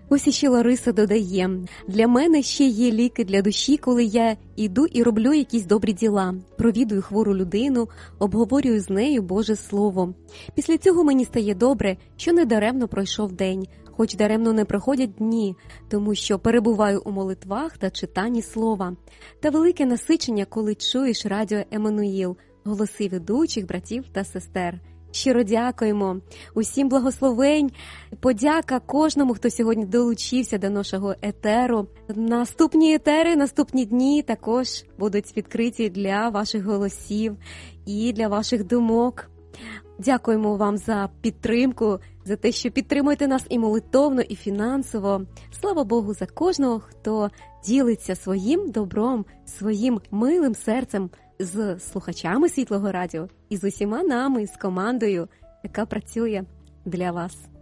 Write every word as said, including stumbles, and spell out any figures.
Ось іще Лариса додає: для мене ще є ліки для душі, коли я йду і роблю якісь добрі діла, провідую хвору людину, обговорюю з нею Боже Слово. Після цього мені стає добре, що не даремно пройшов день, хоч даремно не проходять дні, тому що перебуваю у молитвах та читанні слова. Та велике насичення, коли чуєш радіо Еммануїл, голоси ведучих, братів та сестер. Щиро дякуємо, усім благословень, подяка кожному, хто сьогодні долучився до нашого етеру. Наступні етери, наступні дні також будуть відкриті для ваших голосів і для ваших думок. Дякуємо вам за підтримку, за те, що підтримуєте нас і молитовно, і фінансово. Слава Богу за кожного, хто ділиться своїм добром, своїм милим серцем з слухачами Світлого Радіо і з усіма нами, з командою, яка працює для вас.